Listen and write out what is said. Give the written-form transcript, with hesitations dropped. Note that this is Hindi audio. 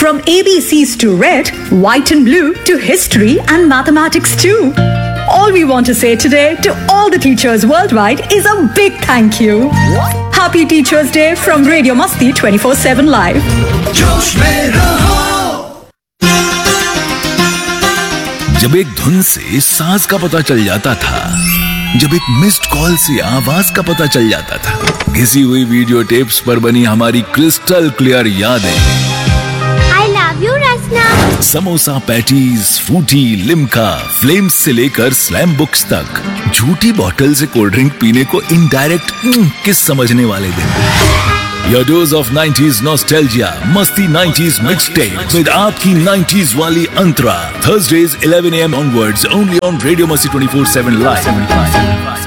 From ABCs to red, white and blue to history and mathematics too. All we want to say today to all the teachers worldwide is a big thank you. Happy Teachers Day from Radio Masti 24/7 Live. जोश में रहो। जब एक धुन से सांस का पता चल जाता था, जब एक मिस्ड कॉल से आवाज का पता चल जाता था, घिसी हुई वीडियो टेप्स पर बनी हमारी क्रिस्टल क्लियर यादें। I love you, Rasna. Samosa patties, Frooti, Limca, flames से लेकर स्लैम बुक्स तक, झूठी बोतल से कोल्ड ड्रिंक पीने को इनडायरेक्ट किस समझने वाले दिन। Your dose of 90s nostalgia, Masti 90s mixtape with आपकी 90s वाली अंतरा. Thursdays 11 AM onwards, only on Radio Masti 24/7 Live.